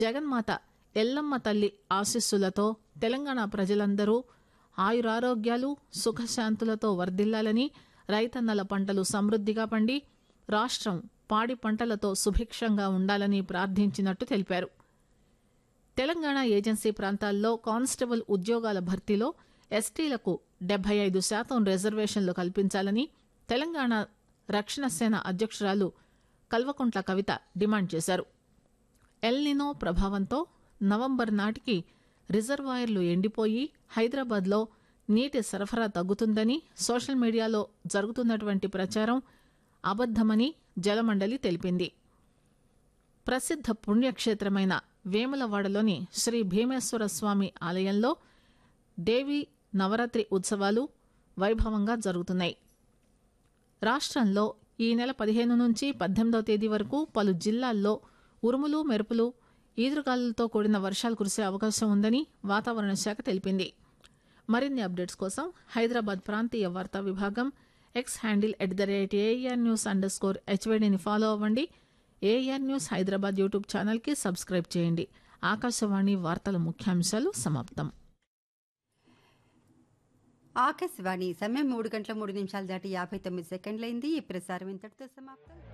జగన్మాత ఎల్లమ్మ తల్లి ఆశీస్సులతో తెలంగాణ ప్రజలందరూ ఆయురారోగ్యాలు సుఖశాంతులతో వర్ధిల్లాలని, రైతన్నల పంటలు సమృద్దిగా పండి రాష్ట్రం పాడి పంటలతో సుభిక్షంగా ఉండాలని ప్రార్థించినట్టు తెలిపారు. తెలంగాణ ఏజెన్సీ ప్రాంతాల్లో కానిస్టేబుల్ ఉద్యోగాల భర్తీలో ఎస్టీలకు 75% రిజర్వేషన్లు కల్పించాలని తెలంగాణ రక్షణ సేన అధ్యక్షురాలు కల్వకుంట్ల కవిత డిమాండ్ చేశారు. ఎల్నినో ప్రభావంతో నవంబర్ నాటికి రిజర్వాయర్లు ఎండిపోయి హైదరాబాద్లో నీటి సరఫరా తగ్గుతుందని సోషల్ మీడియాలో జరుగుతున్నటువంటి ప్రచారం అబద్దమని జలమండలి తెలిపింది. ప్రసిద్ధ పుణ్యక్షేత్రమైన వేములవాడలోని శ్రీ భీమేశ్వర స్వామి ఆలయంలో దేవి నవరాత్రి ఉత్సవాలు వైభవంగా జరుగుతున్నాయి. రాష్ట్రంలో ఈ నెల 15 నుంచి 18వ తేదీ వరకు పలు జిల్లాల్లో ఉరుములు మెరుపులు ఈదురుగాలులతో కూడిన వర్షాలు కురిసే అవకాశం ఉందని వాతావరణ శాఖ తెలిపింది. మరిన్ని అప్డేట్స్ కోసం హైదరాబాద్ ప్రాంతీయ వార్తా విభాగం ఎక్స్ హ్యాండిల్ @ARNews_HVDని ఫాలో అవ్వండి. ఏఆర్ న్యూస్ హైదరాబాద్ యూట్యూబ్ ఛానల్కి సబ్స్క్రైబ్ చేయండి. ఆకాశవాణి వార్తల ముఖ్యాంశాలు సమాప్తం. ఆకాశవాణి సమయం 3 గంటల 3 నిమిషాలు దాటి 59 సెకండ్లైంది. ఈ ప్రసారం ఇంతటితో సమాప్తం.